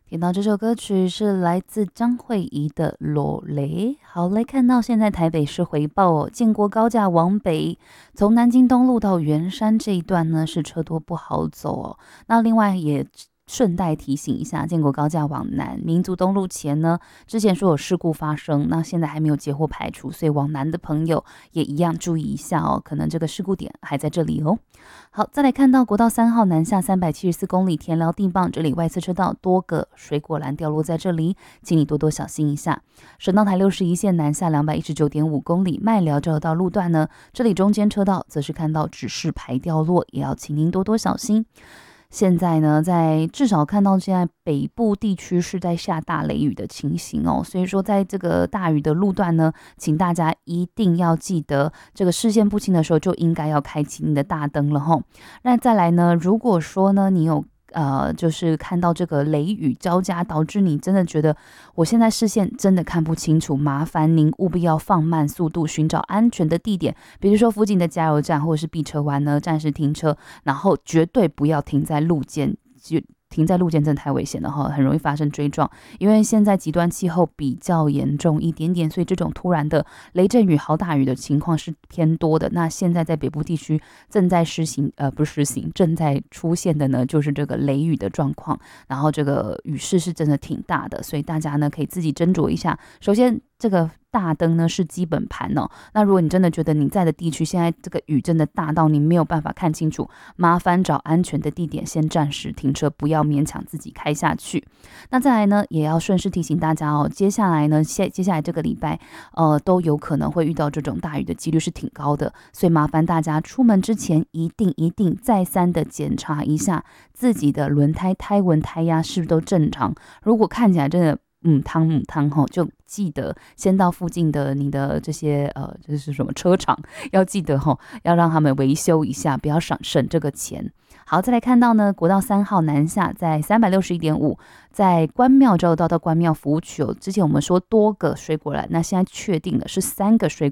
听到这首歌曲是来自张惠仪的《裸雷》。好，来看到现在台北市回报哦，建国高架往北，从南京东路到圆山这一段呢是车多不好走哦。那另外也顺带提醒一下，建国高架往南，民族东路前呢，之前说有事故发生，那现在还没有截获排除，所以往南的朋友也一样注意一下哦，可能这个事故点还在这里哦。好，再来看到国道3号南下374公里田寮地磅，这里外侧车道多个水果篮掉落在这里，请你多多小心一下。省道台61线南下219.5公里麦寮这道路段呢，这里中间车道则是看到指示牌掉落，也要请您多多小心。现在呢，至少看到现在北部地区是在下大雷雨的情形哦，所以说在这个大雨的路段呢，请大家一定要记得，这个视线不清的时候就应该要开启你的大灯了吼。那再来呢，如果说呢你有就是看到这个雷雨交加，导致你真的觉得我现在视线真的看不清楚，麻烦您务必要放慢速度，寻找安全的地点，比如说附近的加油站或者是避车弯呢，暂时停车，然后绝对不要停在路肩，停在路肩真的太危险了哈，很容易发生追撞。因为现在极端气候比较严重一点点，所以这种突然的雷阵雨、豪大雨的情况是偏多的。那现在在北部地区正在正在出现的呢，就是这个雷雨的状况。然后这个雨势是真的挺大的，所以大家呢可以自己斟酌一下。首先，这个大灯呢是基本盘哦。那如果你真的觉得你在的地区现在这个雨真的大到你没有办法看清楚，麻烦找安全的地点先暂时停车，不要勉强自己开下去。那再来呢，也要顺势提醒大家哦，接下来这个礼拜都有可能会遇到这种大雨的几率是挺高的，所以麻烦大家出门之前一定再三的检查一下自己的轮胎胎纹胎压是不是都正常。如果看起来真的汤吼，就记得先到附近的你的这些就是什么车厂，要记得吼，要让他们维修一下，不要省这个钱。好，再来看到呢，国道3号南下在361.5，在关庙交流道到关庙服务区之前我们说多个水果篮，那现在确定了是3个水